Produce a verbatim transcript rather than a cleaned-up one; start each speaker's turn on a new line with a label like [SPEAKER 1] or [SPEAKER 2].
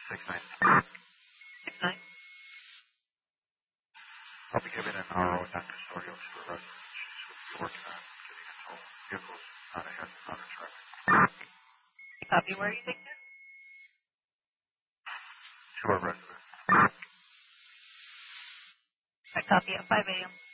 [SPEAKER 1] six nine.
[SPEAKER 2] Six nine.
[SPEAKER 1] I'll be giving an R O non-custodial to a resident. She's working on getting a tow. Vehicle's not ahead, not a truck.
[SPEAKER 2] Copy. Where are you taking it?
[SPEAKER 1] To a resident.
[SPEAKER 2] I copy at five A M